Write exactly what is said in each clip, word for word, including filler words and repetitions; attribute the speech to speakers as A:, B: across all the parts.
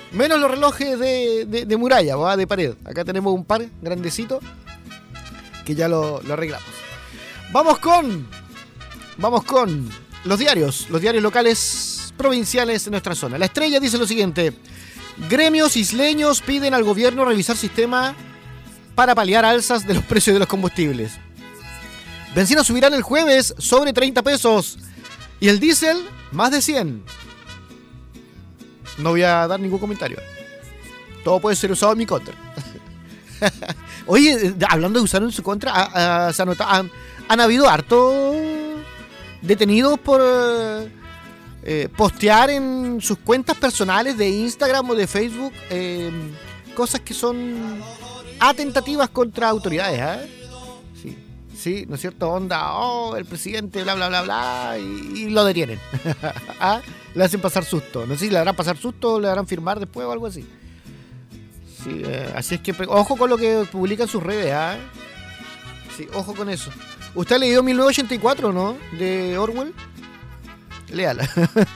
A: Menos los relojes de, de, de muralla, ¿va? De pared. Acá tenemos un par grandecito que ya lo, lo arreglamos. Vamos con... Vamos con los diarios. Los diarios locales provinciales de nuestra zona. La Estrella dice lo siguiente. Gremios isleños piden al gobierno revisar sistema para paliar alzas de los precios de los combustibles. Bencina subirán el jueves sobre treinta pesos. Y el diésel, más de cien. No voy a dar ningún comentario. Todo puede ser usado en mi contra. Oye, hablando de usar en su contra, a, a, se anota, han, han habido harto detenidos por eh, postear en sus cuentas personales de Instagram o de Facebook eh, cosas que son atentativas contra autoridades, ¿eh? Sí, sí, ¿no es cierto? Onda, oh, el presidente, bla, bla, bla, bla, y, y lo detienen. ¿Ah? Le hacen pasar susto. No sé si le harán pasar susto o le harán firmar después o algo así. Sí, eh, así es que ojo con lo que publica en sus redes, ¿ah? Sí, ojo con eso. ¿Usted ha leído mil novecientos ochenta y cuatro, no? De Orwell. Léala.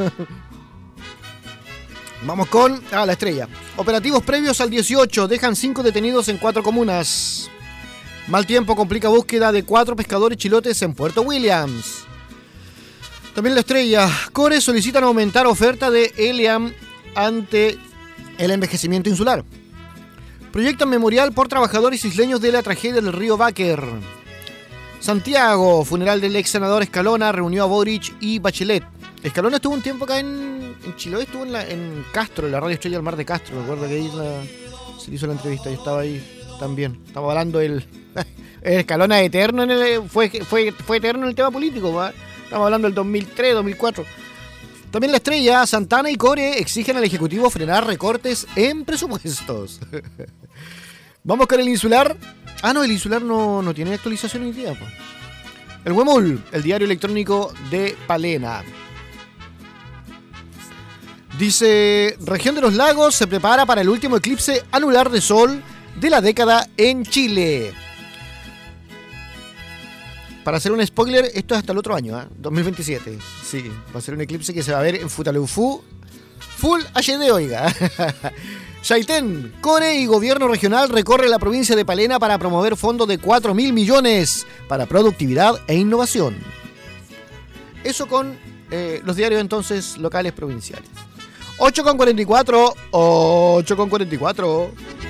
A: Vamos con ah, La Estrella. Operativos previos al dieciocho dejan cinco detenidos en cuatro comunas. Mal tiempo complica búsqueda de cuatro pescadores chilotes en Puerto Williams. También La Estrella. Core solicitan aumentar oferta de Eliam ante el envejecimiento insular. Proyectan memorial por trabajadores isleños de la tragedia del río Báquer. Santiago, funeral del ex senador Escalona, reunió a Boric y Bachelet. Escalona estuvo un tiempo acá en, en Chiloé, estuvo en, la, en Castro, en la radio Estrella del Mar de Castro. Me acuerdo que ahí la, se hizo la entrevista, yo estaba ahí también. Estaba hablando del el Escalona eterno, en el, fue, fue, fue eterno en el tema político, ¿va? Estamos hablando del dos mil tres, dos mil cuatro. También La Estrella, Santana y Core exigen al Ejecutivo frenar recortes en presupuestos. Vamos con el Insular. Ah, no, el Insular no, no tiene actualización hoy día. Pues. El Huemul, el diario electrónico de Palena. Dice, región de los lagos se prepara para el último eclipse anular de sol de la década en Chile. Para hacer un spoiler, esto es hasta el otro año, ¿eh? dos mil veintisiete. Sí, va a ser un eclipse que se va a ver en Futaleufú. Full H D, oiga. Chaitén, Core y Gobierno Regional recorre la provincia de Palena para promover fondos de cuatro mil millones para productividad e innovación. Eso con eh, los diarios entonces locales provinciales. ocho con cuarenta y cuatro. ocho con cuarenta y cuatro.